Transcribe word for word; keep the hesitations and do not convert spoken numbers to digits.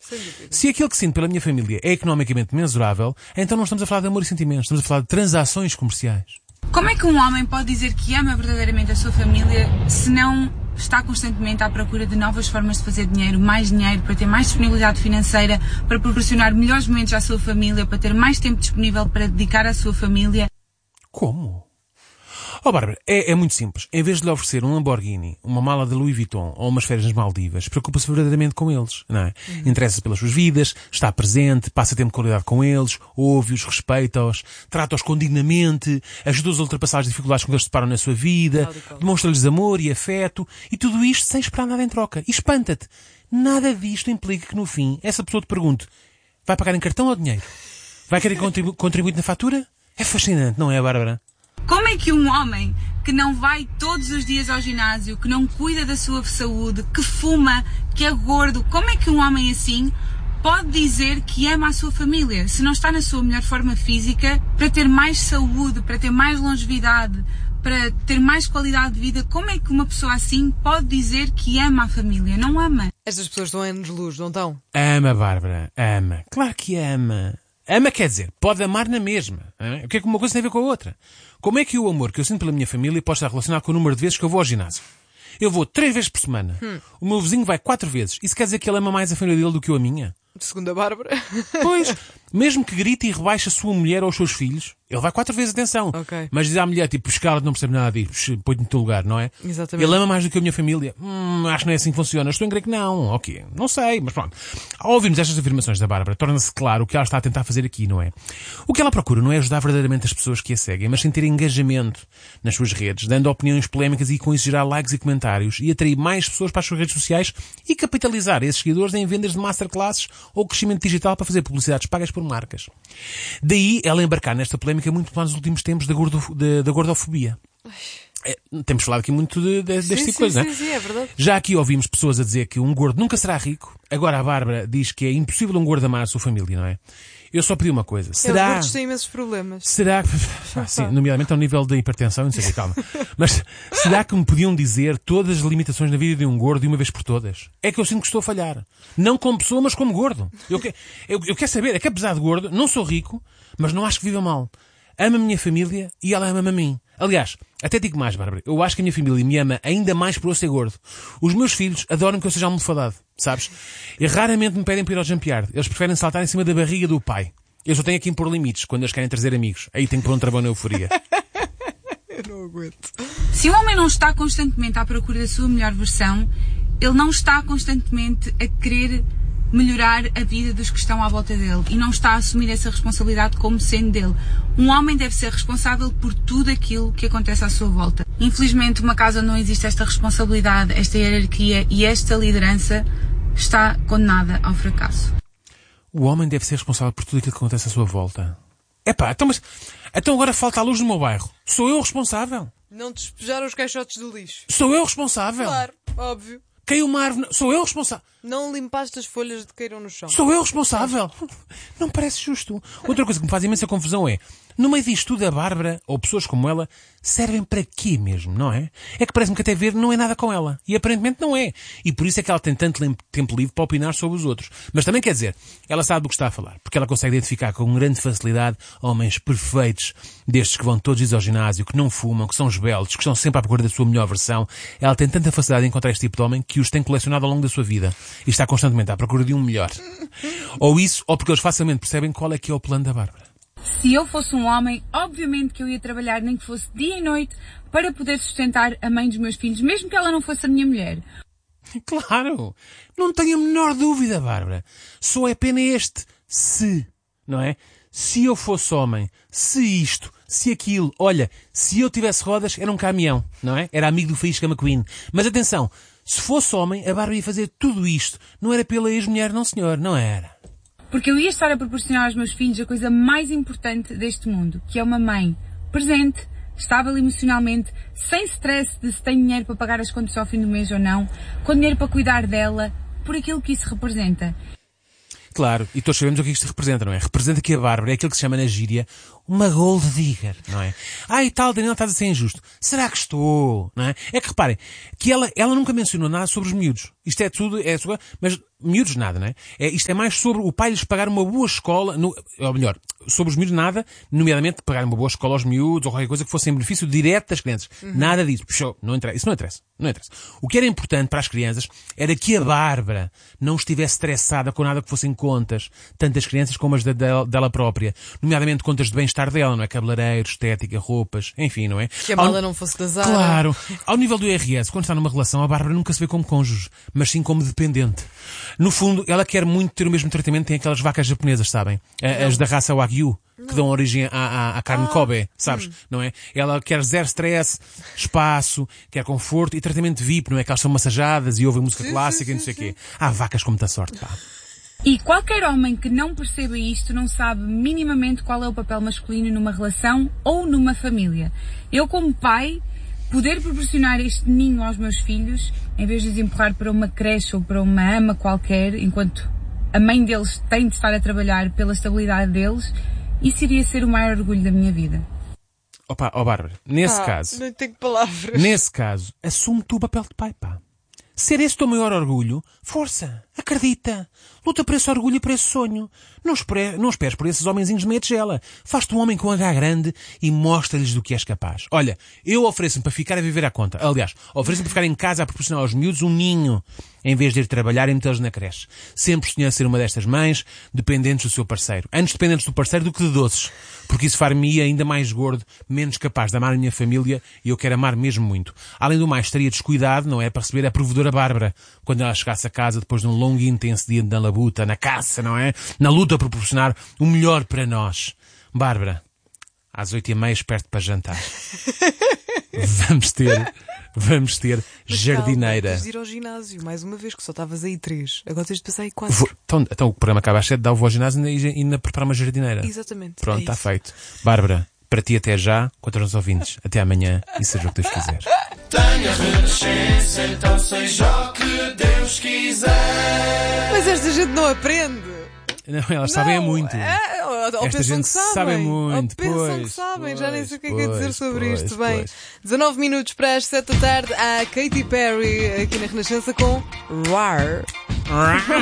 Se aquilo que sinto pela minha família é economicamente mensurável, então não estamos a falar de amor e sentimentos, estamos a falar de transações comerciais. Como é que um homem pode dizer que ama verdadeiramente a sua família se não está constantemente à procura de novas formas de fazer dinheiro, mais dinheiro, para ter mais disponibilidade financeira, para proporcionar melhores momentos à sua família, para ter mais tempo disponível para dedicar à sua família? Como? Oh, Bárbara, é, é muito simples. Em vez de lhe oferecer um Lamborghini, uma mala de Louis Vuitton ou umas férias nas Maldivas, preocupa-se verdadeiramente com eles, não é? Uhum. Interessa-se pelas suas vidas, está presente, passa tempo de qualidade com eles, ouve-os, respeita-os, trata-os com dignamente, ajuda-os a ultrapassar as dificuldades com que eles se deparam na sua vida, demonstra-lhes amor e afeto, e tudo isto sem esperar nada em troca. E espanta-te. Nada disto implica que, no fim, essa pessoa te pergunte: vai pagar em cartão ou dinheiro? Vai querer contribu- contribuir na fatura? É fascinante, não é, Bárbara? Como é que um homem que não vai todos os dias ao ginásio, que não cuida da sua saúde, que fuma, que é gordo, como é que um homem assim pode dizer que ama a sua família, se não está na sua melhor forma física, para ter mais saúde, para ter mais longevidade, para ter mais qualidade de vida? Como é que uma pessoa assim pode dizer que ama a família? Não ama. Estas pessoas estão anos-luz, não estão? Ama, Bárbara, ama. Claro que ama. Ama quer dizer, pode amar na mesma. Hein? O que é que uma coisa tem a ver com a outra? Como é que o amor que eu sinto pela minha família pode estar relacionado com o número de vezes que eu vou ao ginásio? Eu vou três vezes por semana. Hum. O meu vizinho vai quatro vezes. Isso quer dizer que ele ama mais a família dele do que eu a minha? Segundo a Bárbara. Pois, mesmo que grite e rebaixe a sua mulher ou os seus filhos, ele vai quatro vezes, atenção. Okay. Mas diz à mulher, tipo, escala, não percebe nada disso, põe-te no teu lugar, não é? Exatamente. Ele ama mais do que a minha família. Hum, acho que não é assim que funciona. Estou em crer que não. Ok, não sei, mas pronto. Ao ouvirmos estas afirmações da Bárbara, torna-se claro o que ela está a tentar fazer aqui, não é? O que ela procura não é ajudar verdadeiramente as pessoas que a seguem, mas sim ter engajamento nas suas redes, dando opiniões polémicas e com isso gerar likes e comentários e atrair mais pessoas para as suas redes sociais e capitalizar esses seguidores em vendas de masterclasses ou crescimento digital para fazer publicidades pagas por marcas. Daí ela embarcar nesta polémica muito mais nos últimos tempos da, gordo, da, da gordofobia. É, temos falado aqui muito de, de, deste sim, tipo de coisa, sim, não é? Sim, sim, é verdade. Já aqui ouvimos pessoas a dizer que um gordo nunca será rico. Agora a Bárbara diz que é impossível um gordo amar a sua família, não é? Eu só pedi uma coisa. Será... É, os gordos têm imensos problemas. Será que... Ah, sim, nomeadamente ao nível da hipertensão, não sei o que, calma. Mas será que me podiam dizer todas as limitações na vida de um gordo de uma vez por todas? É que eu sinto que estou a falhar. Não como pessoa, mas como gordo. Eu, que... eu, eu quero saber, é que apesar de gordo, não sou rico, mas não acho que viva mal. Amo a minha família e ela ama-me a mim. Aliás, até digo mais, Bárbara. Eu acho que a minha família me ama ainda mais por eu ser gordo. Os meus filhos adoram que eu seja almofadado, sabes? E raramente me pedem para ir ao jampear. Eles preferem saltar em cima da barriga do pai. Eu só tenho aqui impor limites quando eles querem trazer amigos. Aí tenho que pôr um travão na euforia. Eu não aguento. Se o homem não está constantemente à procura da sua melhor versão, ele não está constantemente a querer melhorar a vida dos que estão à volta dele e não está a assumir essa responsabilidade como sendo dele. Um homem deve ser responsável por tudo aquilo que acontece à sua volta. Infelizmente, uma casa onde não existe esta responsabilidade, esta hierarquia e esta liderança está condenada ao fracasso. O homem deve ser responsável por tudo aquilo que acontece à sua volta. Epá, então, mas, então agora falta a luz no meu bairro. Sou eu responsável? Não despejar os caixotes de lixo. Sou eu responsável? Claro, óbvio. Caiu uma árvore... Sou eu responsável? Não limpaste as folhas de que caíram no chão. Sou eu responsável? Não parece justo. Outra coisa que me faz imensa confusão é, no meio disto tudo, a Bárbara, ou pessoas como ela, servem para quê mesmo, não é? É que parece-me que até ver não é nada com ela. E aparentemente não é. E por isso é que ela tem tanto tempo livre para opinar sobre os outros. Mas também quer dizer, ela sabe do que está a falar. Porque ela consegue identificar com grande facilidade homens perfeitos, destes que vão todos dias ao ginásio, que não fumam, que são esbeltos, que estão sempre à procura da sua melhor versão. Ela tem tanta facilidade em encontrar este tipo de homem que os tem colecionado ao longo da sua vida. E está constantemente à procura de um melhor. Ou isso, ou porque eles facilmente percebem qual é que é o plano da Bárbara. Se eu fosse um homem, obviamente que eu ia trabalhar nem que fosse dia e noite para poder sustentar a mãe dos meus filhos, mesmo que ela não fosse a minha mulher. Claro! Não tenho a menor dúvida, Bárbara. Só é pena este se, não é? Se eu fosse homem, se isto, se aquilo, olha, se eu tivesse rodas, era um caminhão, não é? Era amigo do Faísca McQueen. Mas atenção, se fosse homem, a Bárbara ia fazer tudo isto. Não era pela ex-mulher, não senhor, não era. Porque eu ia estar a proporcionar aos meus filhos a coisa mais importante deste mundo, que é uma mãe presente, estável emocionalmente, sem stress de se tem dinheiro para pagar as contas ao fim do mês ou não, com dinheiro para cuidar dela, por aquilo que isso representa. Claro, e todos sabemos o que isto representa, não é? Representa que a Bárbara é aquilo que se chama na gíria uma gold digger, não é? Ah, e tal, Daniel, estás a ser injusto. Será que estou? Não é? É que reparem, que ela, ela nunca mencionou nada sobre os miúdos. Isto é tudo, é, mas miúdos nada, não é? é? Isto é mais sobre o pai lhes pagar uma boa escola, no, ou melhor, sobre os miúdos nada, nomeadamente pagar uma boa escola aos miúdos ou qualquer coisa que fosse em benefício direto das crianças. Uhum. Nada disso. Puxou, não interessa. Isso não interessa. Não interessa. O que era importante para as crianças era que a Bárbara não estivesse estressada com nada que fossem contas, tanto as crianças como as da, da, dela própria. Nomeadamente contas de bem-estar dela, não é? Cabeleireiro, estética, roupas, enfim, não é? Que a mala ao... não fosse da Zara. Claro. Ao nível do I R S, quando está numa relação, a Bárbara nunca se vê como cônjuge, mas sim como dependente. No fundo, ela quer muito ter o mesmo tratamento que tem aquelas vacas japonesas, sabem? Não. As da raça Wagyu. Que dão origem à, à, à carne ah, Kobe, sabes? Hum. Não é? Ela quer zero stress, espaço, quer conforto e tratamento V I P, não é? Que elas são massajadas e ouvem música sim, clássica sim, e não sei o quê. Sim. Há vacas com muita sorte, pá. E qualquer homem que não perceba isto não sabe minimamente qual é o papel masculino numa relação ou numa família. Eu, como pai, poder proporcionar este ninho aos meus filhos, em vez de os empurrar para uma creche ou para uma ama qualquer, enquanto a mãe deles tem de estar a trabalhar pela estabilidade deles, isso iria ser o maior orgulho da minha vida. Opa, ó Bárbara, nesse ah, caso... Não tenho palavras. Nesse caso, assume tu o papel de pai, pá. Ser esse o teu maior orgulho, força, acredita. Luta por esse orgulho e por esse sonho. Não, espere, não esperes por esses homenzinhos de meia tigela. Faz-te um homem com H grande e mostra-lhes do que és capaz. Olha, eu ofereço-me para ficar a viver à conta. Aliás, ofereço-me para ficar em casa a proporcionar aos miúdos um ninho, em vez de ir trabalhar e metê-los na creche. Sempre sonhei ser uma destas mães, dependentes do seu parceiro. Antes dependentes do parceiro do que de doces. Porque isso far-me ainda mais gordo, menos capaz de amar a minha família, e eu quero amar mesmo muito. Além do mais, estaria descuidado, não é, para receber a provedora Bárbara, quando ela chegasse a casa depois de um longo e intenso dia na labuta, na caça, não é? Na luta por proporcionar o melhor para nós. Bárbara, às oito e meia espero-te para jantar. Vamos ter... Vamos ter Mas jardineira. Calma, tens de ir ao ginásio, mais uma vez, que só estavas aí três. Agora tens de passar aí quatro. Vou, então, então o programa acaba às sete, dá o voo ao ginásio e ainda preparar uma jardineira. Exatamente. Pronto, é está isso. feito. Bárbara, para ti até já, contra os ouvintes. Até amanhã e seja o que Deus quiser. Tenha renascença, então seja o que Deus quiser. Mas esta gente não aprende. Não, elas sabem é muito. É, ou, ou Esta pensam gente que sabem. sabe muito, Ou pensam pois, que sabem. Já nem sei o que é que pois, é dizer sobre pois, isto. Bem, pois. dezanove minutos para as sete da tarde. Há Katy Perry aqui na Renascença com Roar.